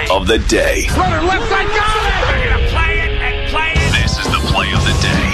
of the day. Runner left side, got it! We're going to play it and play it. This is the play of the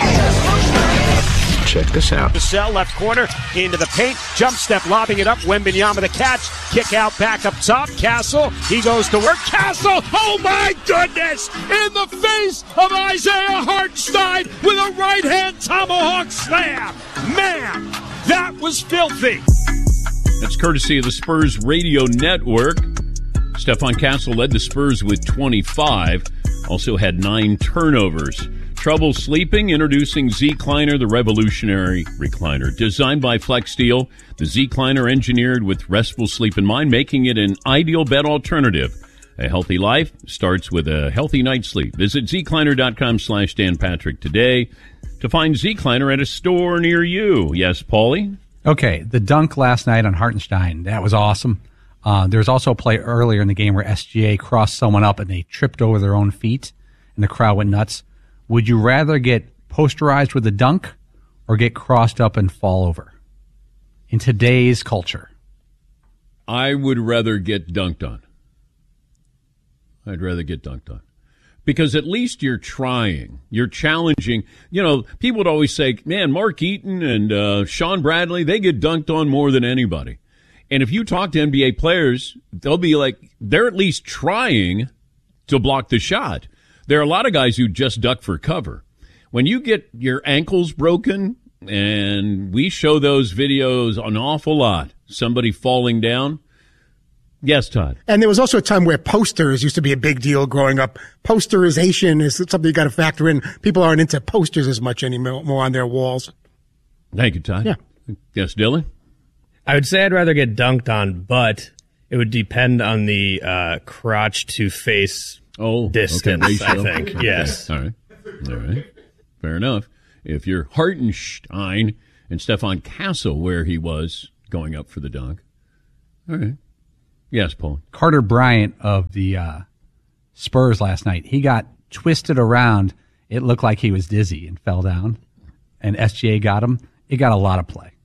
day. Check this out. Vassell, left corner, into the paint, jump step, lobbing it up, Wembanyama the catch, kick out, back up top, Castle, he goes to work, Castle, oh my goodness, in the face of Isaiah Hartenstein with a right-hand tomahawk slam. Man, that was filthy. That's courtesy of the Spurs Radio Network. Stephon Castle led the Spurs with 25, also had 9 turnovers. Trouble sleeping? Introducing Z-Cliner, the revolutionary recliner. Designed by Flex Steel, the Z-Cliner engineered with restful sleep in mind, making it an ideal bed alternative. A healthy life starts with a healthy night's sleep. Visit zcliner.com/Dan Patrick today to find Z-Cliner at a store near you. Yes, Paulie? Okay, the dunk last night on Hartenstein, that was awesome. There was also a play earlier in the game where SGA crossed someone up and they tripped over their own feet, and the crowd went nuts. Would you rather get posterized with a dunk or get crossed up and fall over in today's culture? I would rather get dunked on. I'd rather get dunked on. Because at least you're trying. You're challenging. You know, people would always say, man, Mark Eaton and Sean Bradley, they get dunked on more than anybody. And if you talk to NBA players, they'll be like, they're at least trying to block the shot. There are a lot of guys who just duck for cover. When you get your ankles broken, and we show those videos an awful lot, somebody falling down. Yes, Todd. And there was also a time where posters used to be a big deal growing up. Posterization is something you got to factor in. People aren't into posters as much anymore on their walls. Thank you, Todd. Yeah. Yes, Dylan? I would say I'd rather get dunked on, but it would depend on the crotch to face distance, okay, I think. Okay. Yes. All right. Fair enough. If you're Hartenstein and Stephon Castle where he was going up for the dunk. All right. Yes, Paul. Carter Bryant of the Spurs last night, he got twisted around. It looked like he was dizzy and fell down. And SGA got him. It got a lot of play.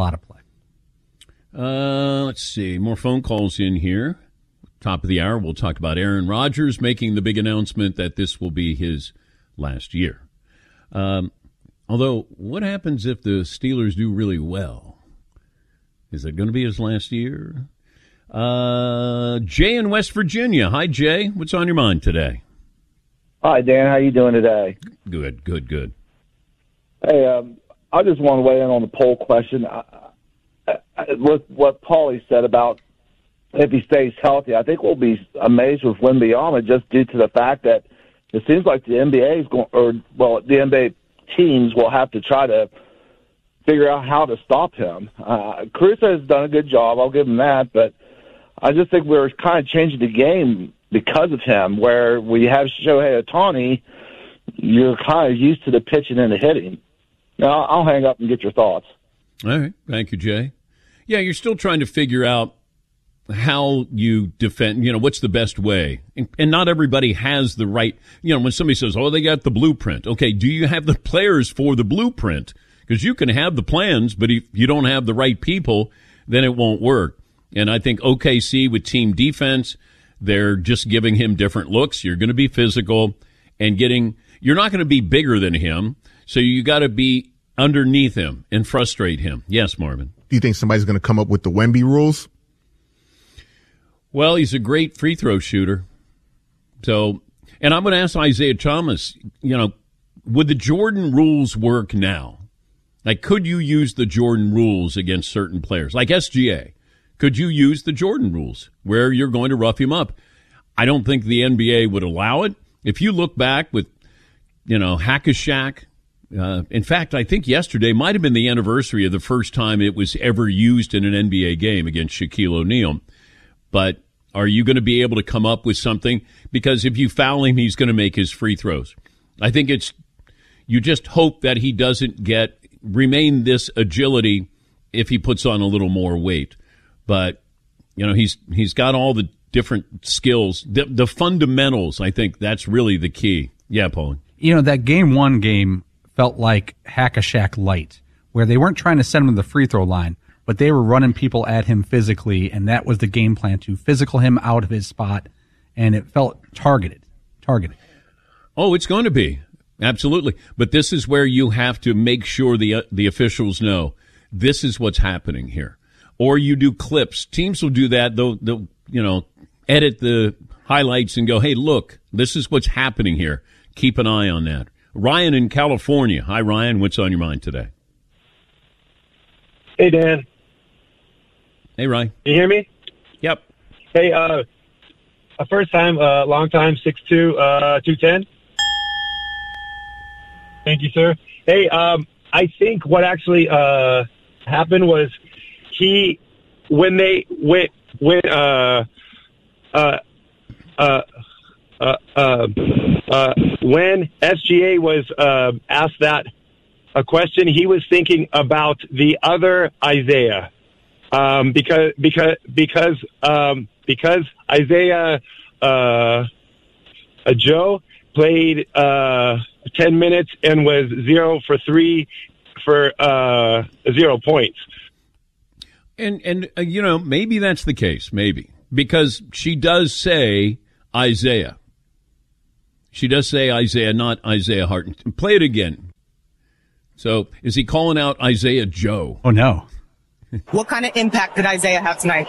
Let's see. More phone calls in here. Top of the hour, we'll talk about Aaron Rodgers making the big announcement that this will be his last year. Although, what happens if the Steelers do really well? Is it going to be his last year? Jay in West Virginia. Hi, Jay. What's on your mind today? Hi, Dan. How you doing today? Good. Hey, I just want to weigh in on the poll question. With what Paulie said about if he stays healthy, I think we'll be amazed with Wembanyama just due to the fact that it seems like the NBA is the NBA teams will have to try to figure out how to stop him. Caruso has done a good job. I'll give him that, but I just think we're kind of changing the game because of him, where we have Shohei Ohtani, you're kind of used to the pitching and the hitting. Now, I'll hang up and get your thoughts. All right. Thank you, Jay. Yeah, you're still trying to figure out how you defend, what's the best way. And not everybody has the right, when somebody says, they got the blueprint. Okay, do you have the players for the blueprint? Because you can have the plans, but if you don't have the right people, then it won't work. And I think OKC with team defense, they're just giving him different looks. You're going to be physical and you're not going to be bigger than him. So you got to be underneath him and frustrate him. Yes, Marvin. Do you think somebody's going to come up with the Wemby rules? Well, he's a great free throw shooter. So, and I'm going to ask Isaiah Thomas, would the Jordan rules work now? Like, could you use the Jordan rules against certain players? Like SGA. Could you use the Jordan rules where you're going to rough him up? I don't think the NBA would allow it. If you look back with, Hack-a-Shaq, in fact, I think yesterday might have been the anniversary of the first time it was ever used in an NBA game against Shaquille O'Neal. But are you going to be able to come up with something? Because if you foul him, he's going to make his free throws. I think you just hope that he doesn't remain this agility if he puts on a little more weight. But, he's got all the different skills. The fundamentals, I think that's really the key. Yeah, Paul. That game one game felt like Hack-a-Shaq light, where they weren't trying to send him to the free throw line, but they were running people at him physically, and that was the game plan, to physical him out of his spot and it felt targeted. Oh, it's going to be. Absolutely. But this is where you have to make sure the officials know this is what's happening here. Or you do clips. Teams will do that. They'll edit the highlights and go, hey, look, this is what's happening here. Keep an eye on that. Ryan in California. Hi, Ryan. What's on your mind today? Hey, Dan. Hey, Ryan. Can you hear me? Yep. Hey, a first time, long time, 6'2", 210. Thank you, sir. Hey, I think what actually happened was when SGA was asked that a question, he was thinking about the other Isaiah, because Isaiah Joe played 10 minutes and was 0 for 3 for 0 points. And maybe that's the case, maybe. Because she does say Isaiah. She does say Isaiah, not Isaiah Harton. Play it again. So, is he calling out Isaiah Joe? Oh, no. What kind of impact did Isaiah have tonight?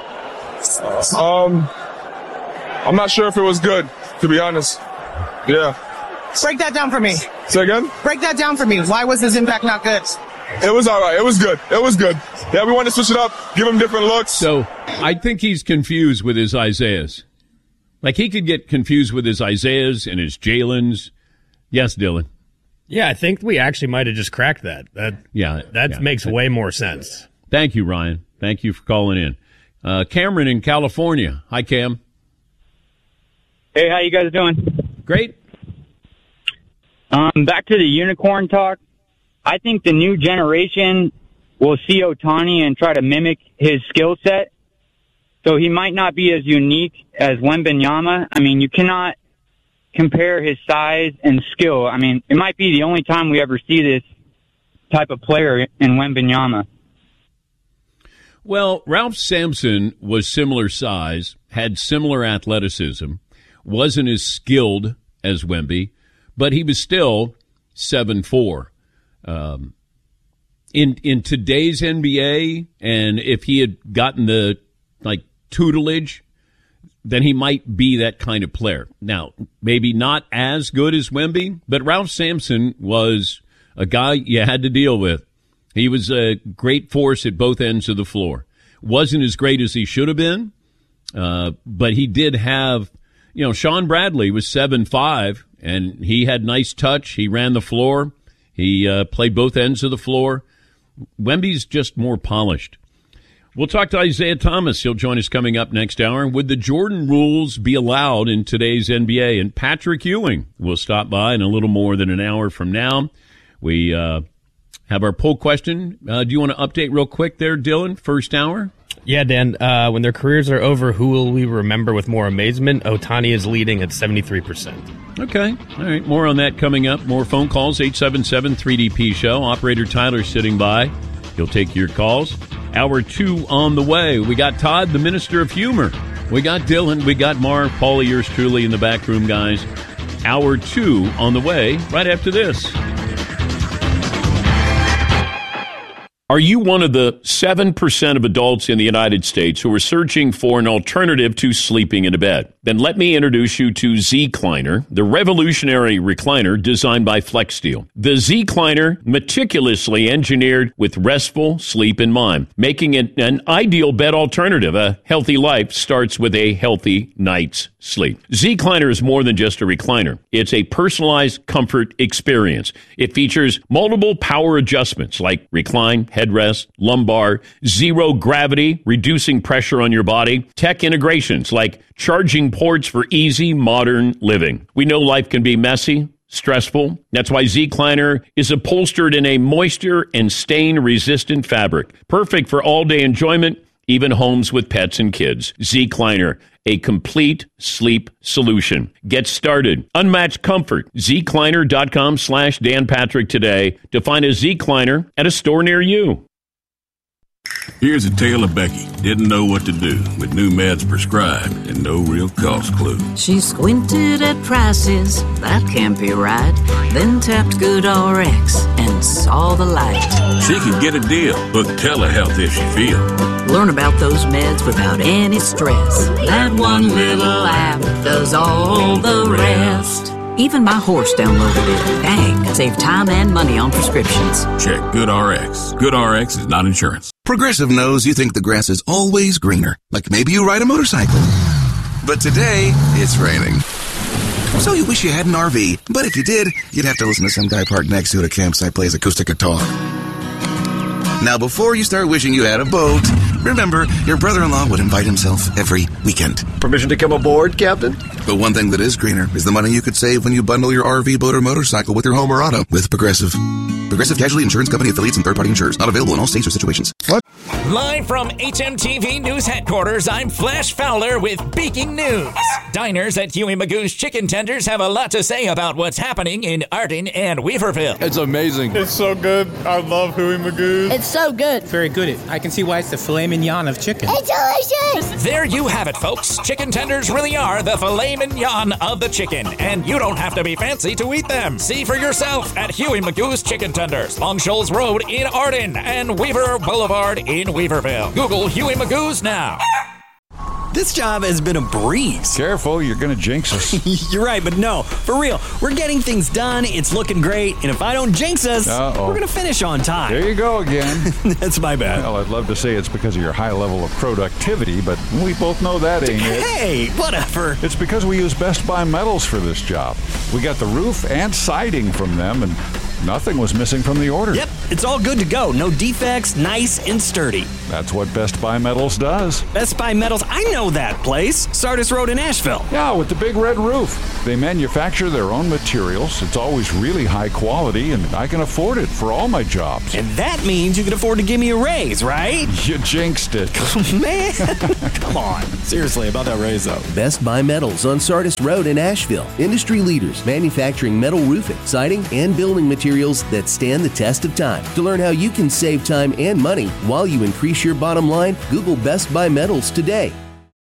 I'm not sure if it was good, to be honest. Yeah. Break that down for me. Say again? Break that down for me. Why was his impact not good? It was all right. It was good. Yeah, we wanted to switch it up, give him different looks. So, I think he's confused with his Isaiahs. Like, he could get confused with his Isaiahs and his Jalen's. Yes, Dylan. Yeah, I think we actually might have just cracked that. That makes way more sense. Thank you, Ryan. Thank you for calling in. Cameron in California. Hi, Cam. Hey, how you guys doing? Great. Back to the unicorn talk. I think the new generation will see Ohtani and try to mimic his skill set. So he might not be as unique as Wembanyama. I mean, you cannot compare his size and skill. I mean, it might be the only time we ever see this type of player in Wembanyama. Well, Ralph Sampson was similar size, had similar athleticism, wasn't as skilled as Wemby, but he was still 7'4". In today's NBA, and if he had gotten the tutelage, then he might be that kind of player. Now, maybe not as good as Wemby, but Ralph Sampson was a guy you had to deal with. He was a great force at both ends of the floor. Wasn't as great as he should have been, but he did have, Sean Bradley was 7'5", and he had nice touch. He ran the floor. He played both ends of the floor. Wemby's just more polished. We'll talk to Isaiah Thomas. He'll join us coming up next hour. Would the Jordan rules be allowed in today's NBA? And Patrick Ewing will stop by in a little more than an hour from now. We have our poll question. Do you want to update real quick there, Dylan? First hour? Yeah, Dan. When their careers are over, who will we remember with more amazement? Ohtani is leading at 73%. Okay. All right. More on that coming up. More phone calls, 877-3DP-SHOW. Operator Tyler sitting by. He'll take your calls. Hour 2 on the way. We got Todd, the Minister of Humor. We got Dylan. We got Mark. Paulie, yours truly in the back room, guys. Hour 2 on the way right after this. Are you one of the 7% of adults in the United States who are searching for an alternative to sleeping in a bed? Then let me introduce you to Zecliner, the revolutionary recliner designed by FlexSteel. The Zecliner, meticulously engineered with restful sleep in mind, making it an ideal bed alternative. A healthy life starts with a healthy night's sleep. Zecliner is more than just a recliner. It's a personalized comfort experience. It features multiple power adjustments like recline, headrest, lumbar, zero gravity, reducing pressure on your body, tech integrations like charging ports for easy modern living. We know life can be messy, stressful. That's why Zecliner is upholstered in a moisture and stain-resistant fabric, perfect for all-day enjoyment, even homes with pets and kids. Zecliner, a complete sleep solution. Get started. Unmatched comfort. Zecliner.com/Dan Patrick today to find a Zecliner at a store near you. Here's a tale of Becky. Didn't know what to do with new meds prescribed and no real cost clue. She squinted at prices, that can't be right. Then tapped GoodRx and saw the light. She could get a deal. Book telehealth if she feels. Learn about those meds without any stress. That one little app does all the rest. Even my horse downloaded it. Dang, save time and money on prescriptions. Check GoodRx. GoodRx is not insurance. Progressive knows you think the grass is always greener. Like maybe you ride a motorcycle. But today, it's raining. So you wish you had an RV. But if you did, you'd have to listen to some guy parked next to you at a campsite play his acoustic guitar. Now, before you start wishing you had a boat, remember, your brother-in-law would invite himself every weekend. Permission to come aboard, Captain? But one thing that is greener is the money you could save when you bundle your RV, boat, or motorcycle with your home or auto with Progressive. Progressive Casualty Insurance Company affiliates and third-party insurers. Not available in all states or situations. What? Live from HMTV News Headquarters, I'm Flash Fowler with Breaking News. Diners at Huey Magoo's Chicken Tenders have a lot to say about what's happening in Arden and Weaverville. It's amazing. It's so good. I love Huey Magoo's. It's so good. Very good. I can see why it's the filet mignon of chicken. It's delicious. There you have it, folks. Chicken tenders really are the filet mignon of the chicken, and you don't have to be fancy to eat them. See for yourself at Huey Magoo's Chicken Tenders, Long Shoals Road in Arden and Weaver Boulevard in Weaverville. Google Huey Magoo's now. This job has been a breeze. Careful, you're going to jinx us. You're right, but no, for real. We're getting things done, it's looking great, and if I don't jinx us, we're going to finish on time. There you go again. That's my bad. Well, I'd love to say it's because of your high level of productivity, but we both know that ain't it. Hey, whatever. It's because we use Best Buy Metals for this job. We got the roof and siding from them, and nothing was missing from the order. Yep, it's all good to go. No defects, nice and sturdy. That's what Best Buy Metals does. Best Buy Metals, I know that place. Sardis Road in Asheville. Yeah, with the big red roof. They manufacture their own materials. It's always really high quality, and I can afford it for all my jobs. And that means you can afford to give me a raise, right? You jinxed it. Man, come on. Seriously, about that raise, though. Best Buy Metals on Sardis Road in Asheville. Industry leaders manufacturing metal roofing, siding, and building materials that stand the test of time. To learn how you can save time and money while you increase your bottom line, Google Best Buy Metals today.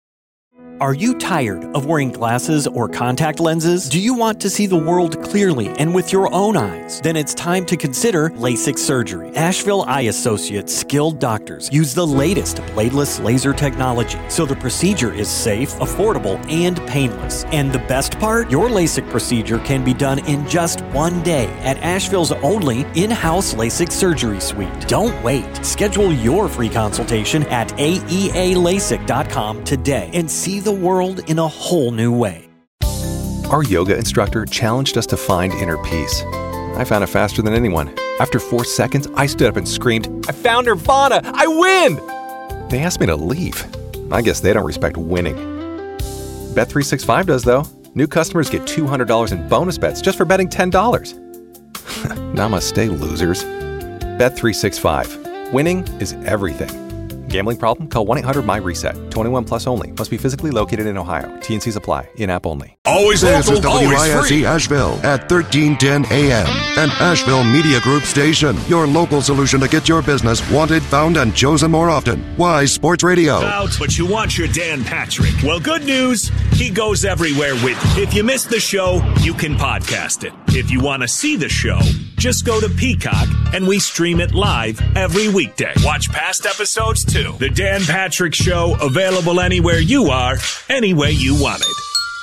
Are you tired of wearing glasses or contact lenses? Do you want to see the world clearly and with your own eyes? Then it's time to consider LASIK surgery. Asheville Eye Associates skilled doctors use the latest bladeless laser technology, so the procedure is safe, affordable, and painless. And the best part? Your LASIK procedure can be done in just one day at Asheville's only in-house LASIK surgery suite. Don't wait. Schedule your free consultation at aealasik.com today and see the world in a whole new way. Our yoga instructor challenged us to find inner peace. I found it faster than anyone. After 4 seconds, I stood up and screamed, "I found Nirvana! I win!" They asked me to leave. I guess they don't respect winning. Bet365 does, though. New customers get $200 in bonus bets just for betting $10. Namaste, losers. Bet365. Winning is everything. Gambling problem? Call 1-800-MY-RESET. 21 plus only. Must be physically located in Ohio. T&Cs apply. In-app only. Always This local, is always WISE free. Asheville at 1310 AM, an Asheville Media Group station. Your local solution to get your business wanted, found, and chosen more often. WISE Sports Radio. Out, but you want your Dan Patrick. Well, good news. He goes everywhere with you. If you missed the show, you can podcast it. If you want to see the show, just go to Peacock and we stream it live every weekday. Watch past episodes too. The Dan Patrick Show, available anywhere you are, any way you want it.